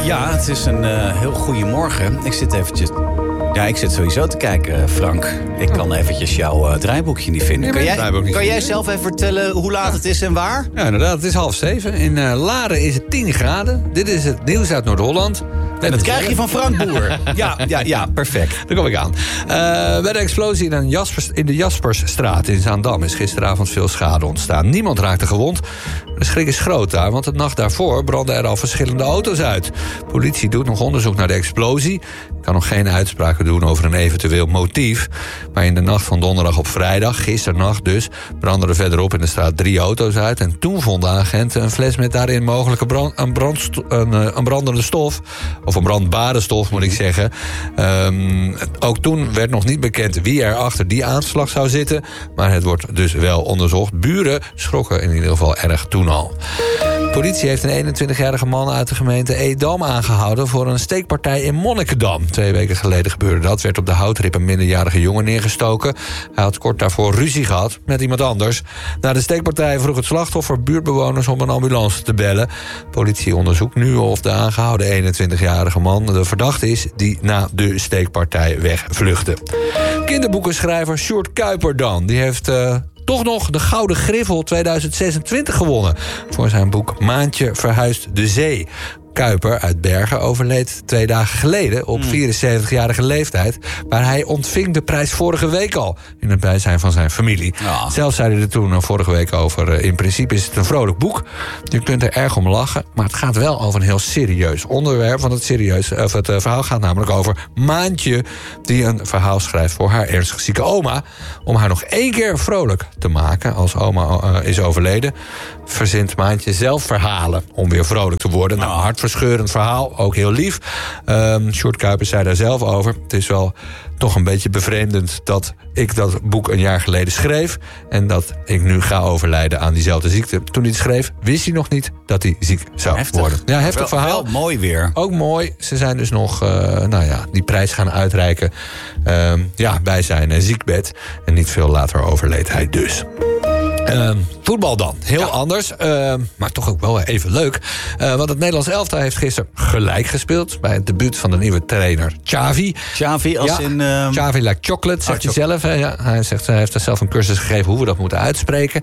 Ja, het is een heel goede morgen. Ik zit sowieso te kijken, Frank. Ik kan eventjes jouw draaiboekje niet vinden. Kan jij zelf even vertellen hoe laat het is en waar? Ja, inderdaad. Het is 6:30. In Laren is het 10 graden. Dit is het nieuws uit Noord-Holland. En dat krijg je van Frank Boer. Ja, perfect. Daar kom ik aan. Bij de explosie in de Jaspersstraat in Zaandam is gisteravond veel schade ontstaan. Niemand raakte gewond. De schrik is groot daar, want de nacht daarvoor brandden er al verschillende auto's uit. Politie doet nog onderzoek naar de explosie. Kan nog geen uitspraken doen over een eventueel motief. Maar in de nacht van donderdag op vrijdag, gisternacht dus, brandden er verderop in de straat 3 auto's uit. En toen vonden agenten een fles met daarin mogelijke een brandende stof. Of een brandbare stof, moet ik zeggen. Ook toen werd nog niet bekend wie er achter die aanslag zou zitten. Maar het wordt dus wel onderzocht. Buren schrokken in ieder geval erg toen al. Politie heeft een 21-jarige man uit de gemeente Edam aangehouden voor een steekpartij in Monnikendam. 2 weken geleden gebeurde dat. Werd op de Houtrip een minderjarige jongen neergestoken. Hij had kort daarvoor ruzie gehad met iemand anders. Na de steekpartij vroeg het slachtoffer buurtbewoners om een ambulance te bellen. Politie onderzoekt nu of de aangehouden 21-jarige man de verdachte is die na de steekpartij wegvluchtte. Kinderboekenschrijver Sjoerd Kuiper dan. Die heeft toch nog de Gouden Griffel 2026 gewonnen voor zijn boek Maantje verhuist de zee. Kuiper uit Bergen overleed 2 dagen geleden op 74-jarige leeftijd. Maar hij ontving de prijs vorige week al in het bijzijn van zijn familie. Ja. Zelf zei hij er toen vorige week over. In principe is het een vrolijk boek. Je kunt er erg om lachen. Maar het gaat wel over een heel serieus onderwerp. Want het verhaal gaat namelijk over Maantje, die een verhaal schrijft voor haar ernstig zieke oma. Om haar nog 1 keer vrolijk te maken als oma is overleden. Verzint Maantje zelf verhalen om weer vrolijk te worden. Nou, hartverscheurend verhaal, ook heel lief. Sjoerd Kuiper zei daar zelf over. Het is wel toch een beetje bevreemdend dat ik dat boek een jaar geleden schreef en dat ik nu ga overlijden aan diezelfde ziekte. Toen hij het schreef, wist hij nog niet dat hij ziek zou worden. Ja, heftig verhaal. Wel mooi weer. Ook mooi. Ze zijn dus nog die prijs gaan uitreiken bij zijn ziekbed. En niet veel later overleed hij dus. Voetbal dan. Heel anders, maar toch ook wel even leuk. Want het Nederlands elftal heeft gisteren gelijk gespeeld bij het debuut van de nieuwe trainer Xavi. Xavi als in... Xavi like chocolate, zegt hij zelf. Ja. Hij heeft er zelf een cursus gegeven hoe we dat moeten uitspreken.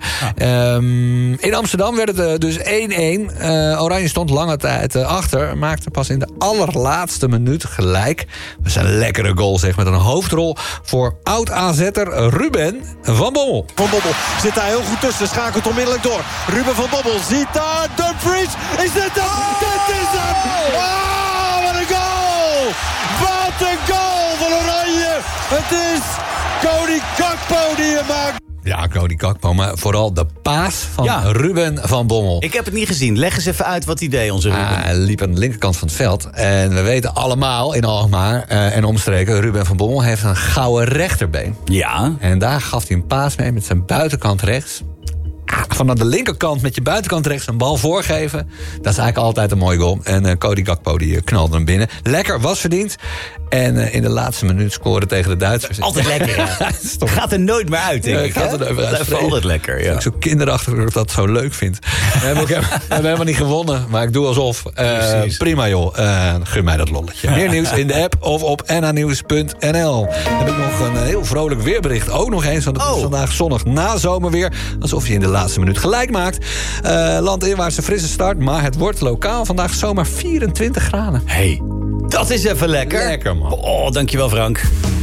In Amsterdam werd het dus 1-1. Oranje stond lange tijd achter. Maakte pas in de allerlaatste minuut gelijk. Dat is een lekkere goal, zeg, met een hoofdrol voor oud-AZ'er Ruben van Bommel. Van Bommel zit daar heel goed tussen. Schakelt onmiddellijk door. Ruben van Bommel ziet daar Dumfries. Is dit hem? Dit is hem! Oh, wat een goal! Wat een goal van Oranje! Het is Cody Gakpo die hem maakt. Ja, Cody Gakpo, maar vooral de paas van Ruben van Bommel. Ik heb het niet gezien. Leg eens even uit wat hij deed, onze Ruben. Hij liep aan de linkerkant van het veld. En we weten allemaal in Alkmaar en omstreken, Ruben van Bommel heeft een gouden rechterbeen. Ja. En daar gaf hij een paas mee met zijn buitenkant rechts. Vanaf de linkerkant met je buitenkant rechts een bal voorgeven. Dat is eigenlijk altijd een mooi goal. En Cody Gakpo die knalde hem binnen. Lekker, was verdiend. En in de laatste minuut scoren tegen de Duitsers. Altijd lekker, hè? Gaat er nooit meer uit, denk ik. Gaat er nooit meer uit. Dat is altijd lekker, ja. Ik zo kinderachtig dat ik dat zo leuk vind. We hebben helemaal niet gewonnen, maar ik doe alsof. Prima, joh. Gun mij dat lolletje. Meer nieuws in de app of op nhnieuws.nl. Heb ik nog een heel vrolijk weerbericht. Ook nog eens, want het is vandaag zonnig na zomerweer. Alsof je in de laatste minuut gelijk maakt. Landinwaarts een frisse start, maar het wordt lokaal vandaag zomaar 24 graden. Hey, dat is even lekker. Lekker, man. Oh, dankjewel, Frank.